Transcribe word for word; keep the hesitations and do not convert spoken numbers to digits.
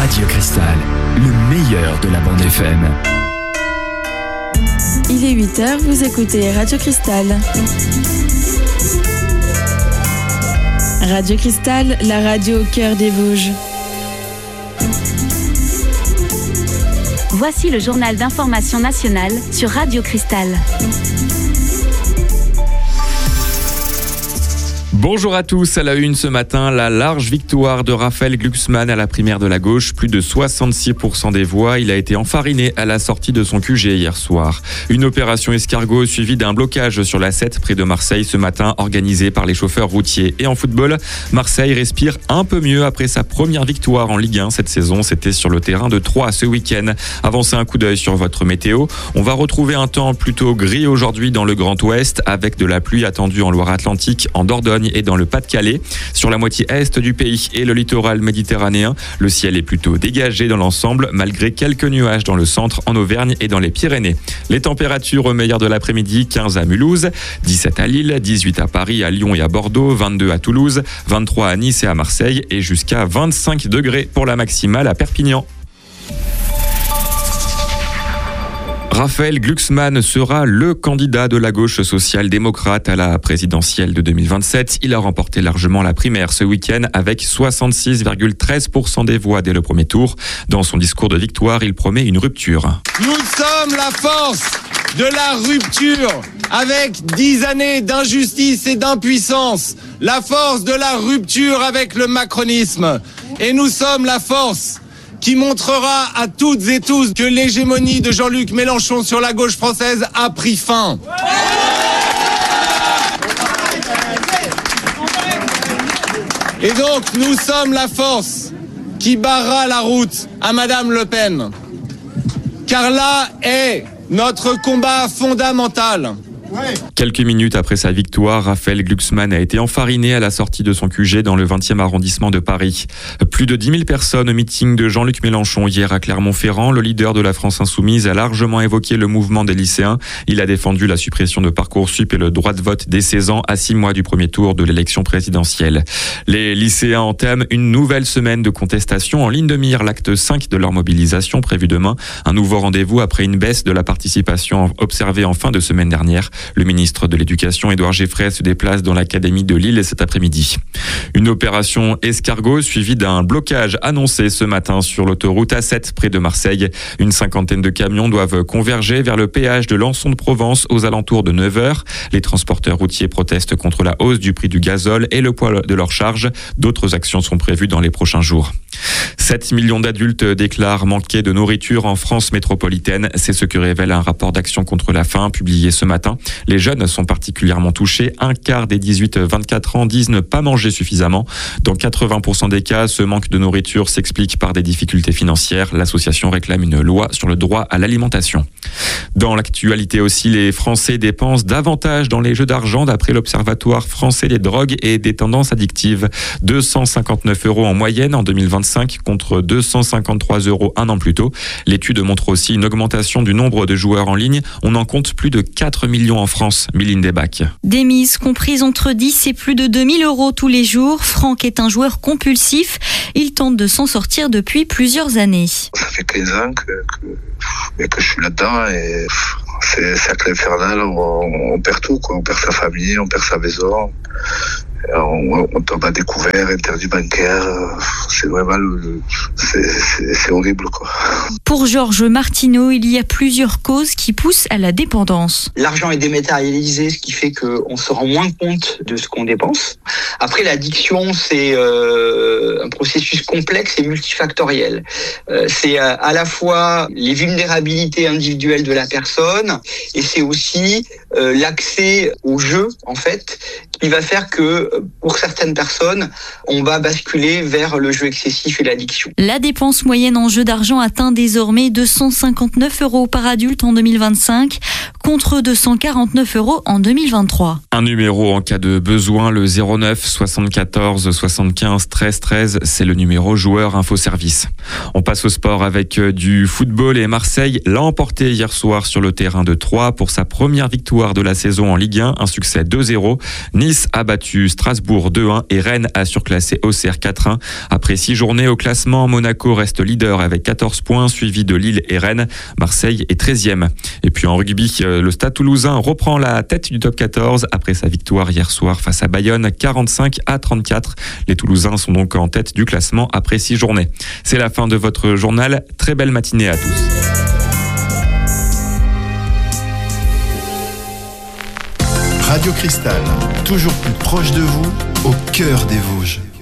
Radio Cristal, le meilleur de la bande F M. Il est huit heures, vous écoutez Radio Cristal. Radio Cristal, la radio au cœur des Vosges. Voici le journal d'information nationale sur Radio Cristal. Bonjour à tous, à la une ce matin, la large victoire de Raphaël Glucksmann à la primaire de la gauche, plus de soixante-six pour cent des voix. Il a été enfariné à la sortie de son Q G hier soir. Une opération escargot suivie d'un blocage sur la sept près de Marseille ce matin, organisée par les chauffeurs routiers. Et en football, Marseille respire un peu mieux après sa première victoire en Ligue un cette saison. C'était sur le terrain de Troyes ce week-end. Avancez un coup d'œil sur votre météo. On va retrouver un temps plutôt gris aujourd'hui dans le Grand Ouest, avec de la pluie attendue en Loire-Atlantique, en Dordogne et dans le Pas-de-Calais. Sur la moitié est du pays et le littoral méditerranéen, le ciel est plutôt dégagé dans l'ensemble, malgré quelques nuages dans le centre, en Auvergne et dans les Pyrénées. Les températures au meilleur de l'après-midi, quinze à Mulhouse, dix-sept à Lille, dix-huit à Paris, à Lyon et à Bordeaux, vingt-deux à Toulouse, vingt-trois à Nice et à Marseille et jusqu'à vingt-cinq degrés pour la maximale à Perpignan. Raphaël Glucksmann sera le candidat de la gauche social-démocrate à la présidentielle de deux mille vingt-sept. Il a remporté largement la primaire ce week-end avec soixante-six virgule treize pour cent des voix dès le premier tour. Dans son discours de victoire, il promet une rupture. Nous sommes la force de la rupture avec dix années d'injustice et d'impuissance. La force de la rupture avec le macronisme. Et nous sommes la force qui montrera à toutes et tous que l'hégémonie de Jean-Luc Mélenchon sur la gauche française a pris fin. Et donc, nous sommes la force qui barrera la route à Madame Le Pen. Car là est notre combat fondamental. Quelques minutes après sa victoire, Raphaël Glucksmann a été enfariné à la sortie de son Q G dans le vingtième arrondissement de Paris. Plus de dix mille personnes au meeting de Jean-Luc Mélenchon hier à Clermont-Ferrand. Le leader de la France Insoumise a largement évoqué le mouvement des lycéens. Il a défendu la suppression de Parcoursup et le droit de vote dès seize ans à six mois du premier tour de l'élection présidentielle. Les lycéens entament une nouvelle semaine de contestation en ligne de mire, l'acte cinq de leur mobilisation prévu demain. Un nouveau rendez-vous après une baisse de la participation observée en fin de semaine dernière. Le ministre de l'Éducation, Édouard Geffray, se déplace dans l'académie de Lille cet après-midi. Une opération escargot suivie d'un blocage annoncé ce matin sur l'autoroute A sept près de Marseille. Une cinquantaine de camions doivent converger vers le péage de Lançon de Provence aux alentours de neuf heures. Les transporteurs routiers protestent contre la hausse du prix du gazole et le poids de leurs charges. D'autres actions sont prévues dans les prochains jours. sept millions d'adultes déclarent manquer de nourriture en France métropolitaine. C'est ce que révèle un rapport d'action contre la faim publié ce matin. Les jeunes sont particulièrement touchés. Un quart des dix-huit à vingt-quatre ans disent ne pas manger suffisamment. Dans quatre-vingts pour cent des cas, ce manque de nourriture s'explique par des difficultés financières. L'association réclame une loi sur le droit à l'alimentation. Dans l'actualité aussi, les Français dépensent davantage dans les jeux d'argent d'après l'Observatoire français des drogues et des tendances addictives. deux cent cinquante-neuf euros en moyenne en deux mille vingt-cinq contre deux cent cinquante-trois euros un an plus tôt. L'étude montre aussi une augmentation du nombre de joueurs en ligne. On en compte plus de quatre millions en France. Méline Desbacs. Des mises comprises entre dix et plus de deux mille euros tous les jours. Franck est un joueur compulsif. Il tente de s'en sortir depuis plusieurs années. Ça fait quinze ans que, que, que je suis là-dedans et c'est un cercle infernal. On, on perd tout, quoi. On perd sa famille, on perd sa maison. On, on tombe à découvert, interdit bancaire, c'est vraiment le, le, c'est, c'est, c'est horrible, quoi. Pour Georges Martineau, il y a plusieurs causes qui poussent à la dépendance. L'argent est dématérialisé, ce qui fait qu'on se rend moins compte de ce qu'on dépense. Après, l'addiction, c'est euh, un processus complexe et multifactoriel. Euh, c'est à, à la fois les vulnérabilités individuelles de la personne et c'est aussi euh, l'accès au jeu, en fait, qui va faire que pour certaines personnes, on va basculer vers le jeu excessif et l'addiction. La dépense moyenne en jeu d'argent atteint désormais deux cent cinquante-neuf euros par adulte en deux mille vingt-cinq contre deux cent quarante-neuf euros en deux mille vingt-trois. Un numéro en cas de besoin, le zéro neuf soixante-quatorze soixante-quinze treize treize, c'est le numéro joueur info service. On passe au sport avec du football et Marseille l'a emporté hier soir sur le terrain de Troyes pour sa première victoire de la saison en Ligue un, un succès deux zéro. Nice a battu Strasbourg deux un et Rennes a surclassé Auxerre quatre un. Après six journées au classement, Monaco reste leader avec quatorze points, suivi de Lille et Rennes. Marseille est treizième. Et puis en rugby, le Stade Toulousain reprend la tête du top quatorze après sa victoire hier soir face à Bayonne, quarante-cinq à trente-quatre. Les Toulousains sont donc en tête du classement après six journées. C'est la fin de votre journal. Très belle matinée à tous. Radio Cristal, toujours plus proche de vous, au cœur des Vosges.